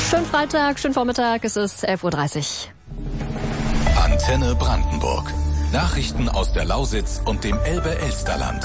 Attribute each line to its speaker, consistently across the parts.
Speaker 1: Schönen Freitag, schönen Vormittag, es ist 11.30 Uhr.
Speaker 2: Antenne Brandenburg. Nachrichten aus der Lausitz und dem Elbe-Elsterland.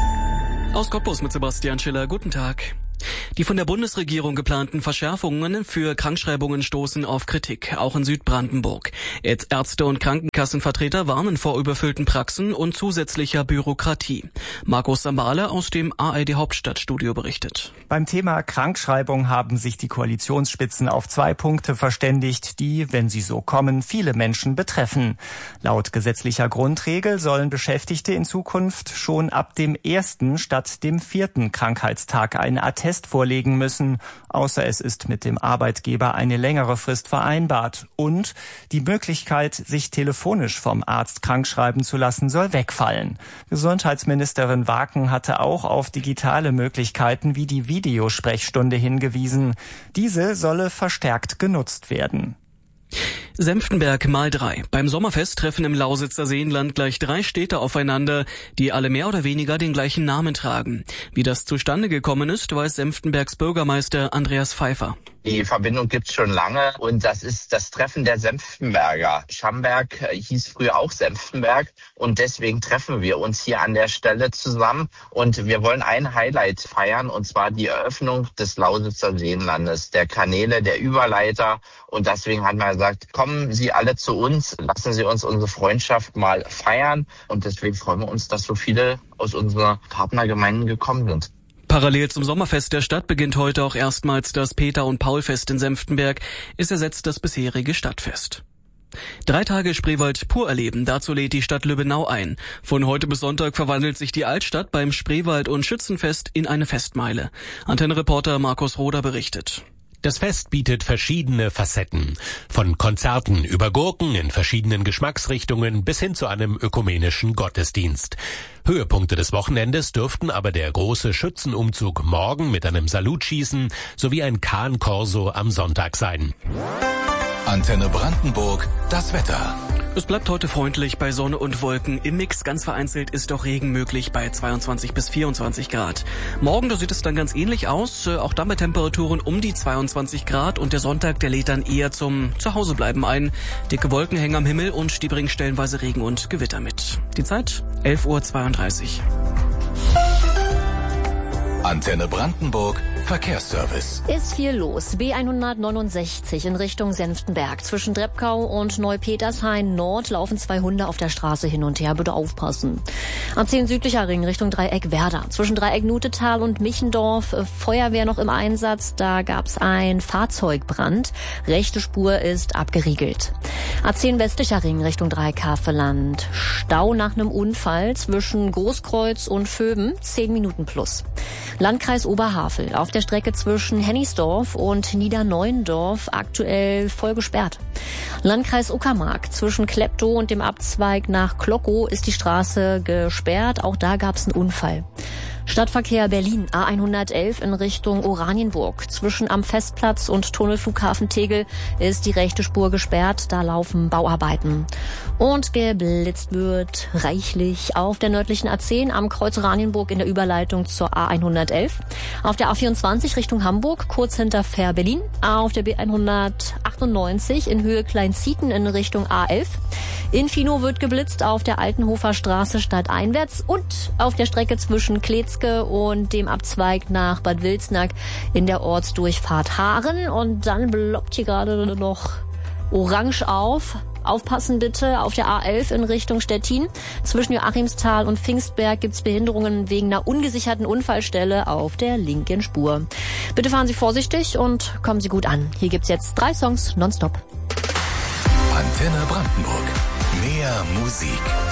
Speaker 3: Aus Cottbus mit Sebastian Schiller, guten Tag. Die von der Bundesregierung geplanten Verschärfungen für Krankschreibungen stoßen auf Kritik, auch in Südbrandenburg. Ärzte und Krankenkassenvertreter warnen vor überfüllten Praxen und zusätzlicher Bürokratie. Markus Sambale aus dem ARD Hauptstadtstudio berichtet.
Speaker 4: Beim Thema Krankschreibung haben sich die Koalitionsspitzen auf 2 Punkte verständigt, die, wenn sie so kommen, viele Menschen betreffen. Laut gesetzlicher Grundregel sollen Beschäftigte in Zukunft schon ab dem 1. statt dem 4. Krankheitstag einen Attest vorlegen müssen, außer es ist mit dem Arbeitgeber eine längere Frist vereinbart. Und die Möglichkeit, sich telefonisch vom Arzt krankschreiben zu lassen, soll wegfallen. Gesundheitsministerin Waken hatte auch auf digitale Möglichkeiten wie die Videosprechstunde hingewiesen. Diese solle verstärkt genutzt werden.
Speaker 3: Senftenberg mal 3. Beim Sommerfest treffen im Lausitzer Seenland gleich 3 Städte aufeinander, die alle mehr oder weniger den gleichen Namen tragen. Wie das zustande gekommen ist, weiß Senftenbergs Bürgermeister Andreas Pfeiffer.
Speaker 5: Die Verbindung gibt's schon lange und das ist das Treffen der Senftenberger. Schamberg hieß früher auch Senftenberg und deswegen treffen wir uns hier an der Stelle zusammen und wir wollen ein Highlight feiern und zwar die Eröffnung des Lausitzer Seenlandes, der Kanäle, der Überleiter und deswegen hat man gesagt, kommen Sie alle zu uns, lassen Sie uns unsere Freundschaft mal feiern und deswegen freuen wir uns, dass so viele aus unseren Partnergemeinden gekommen sind.
Speaker 3: Parallel zum Sommerfest der Stadt beginnt heute auch erstmals das Peter- und Paulfest in Senftenberg. Es ersetzt das bisherige Stadtfest. 3 Tage Spreewald pur erleben, dazu lädt die Stadt Lübbenau ein. Von heute bis Sonntag verwandelt sich die Altstadt beim Spreewald- und Schützenfest in eine Festmeile. Antenne-Reporter Markus Roder berichtet.
Speaker 6: Das Fest bietet verschiedene Facetten. Von Konzerten über Gurken in verschiedenen Geschmacksrichtungen bis hin zu einem ökumenischen Gottesdienst. Höhepunkte des Wochenendes dürften aber der große Schützenumzug morgen mit einem Salutschießen sowie ein Kahn-Korso am Sonntag sein.
Speaker 2: Antenne Brandenburg, das Wetter.
Speaker 3: Es bleibt heute freundlich bei Sonne und Wolken. Im Mix ganz vereinzelt ist auch Regen möglich bei 22 bis 24 Grad. Morgen, da sieht es dann ganz ähnlich aus. Auch dann bei Temperaturen um die 22 Grad. Und der Sonntag, der lädt dann eher zum Zuhausebleiben ein. Dicke Wolken hängen am Himmel und die bringen stellenweise Regen und Gewitter mit. Die Zeit 11.32 Uhr.
Speaker 2: Antenne Brandenburg, Verkehrsservice.
Speaker 1: Ist viel los. B169 in Richtung Senftenberg. Zwischen Drebkau und Neupetershain Nord laufen 2 Hunde auf der Straße hin und her. Bitte aufpassen. A10 südlicher Ring Richtung Dreieck Werder. Zwischen Dreieck Nutetal und Michendorf Feuerwehr noch im Einsatz. Da gab's ein Fahrzeugbrand. Rechte Spur ist abgeriegelt. A10 westlicher Ring Richtung Dreieck Havelland. Stau nach einem Unfall zwischen Großkreuz und Vöben. 10 Minuten plus. Landkreis Oberhavel auf der Strecke zwischen Hennigsdorf und Niederneuendorf aktuell voll gesperrt. Landkreis Uckermark zwischen Kleptow und dem Abzweig nach Klockow ist die Straße gesperrt. Auch da gab es einen Unfall. Stadtverkehr Berlin, A111 in Richtung Oranienburg. Zwischen am Festplatz und Tunnelflughafen Tegel ist die rechte Spur gesperrt. Da laufen Bauarbeiten. Und geblitzt wird reichlich auf der nördlichen A10 am Kreuz Oranienburg in der Überleitung zur A111. Auf der A24 Richtung Hamburg, kurz hinter Fähr-Berlin. Auf der B198 in Höhe Kleinzieten in Richtung A11. In Finow wird geblitzt auf der Altenhofer Straße stadteinwärts und auf der Strecke zwischen Kletzke und dem Abzweig nach Bad Wilsnack in der Ortsdurchfahrt Haaren. Und dann bloppt hier gerade noch orange auf. Aufpassen bitte auf der A11 in Richtung Stettin. Zwischen Joachimsthal und Pfingstberg gibt's Behinderungen wegen einer ungesicherten Unfallstelle auf der linken Spur. Bitte fahren Sie vorsichtig und kommen Sie gut an. Hier gibt's jetzt 3 Songs nonstop.
Speaker 2: Antenne Brandenburg. Mehr Musik.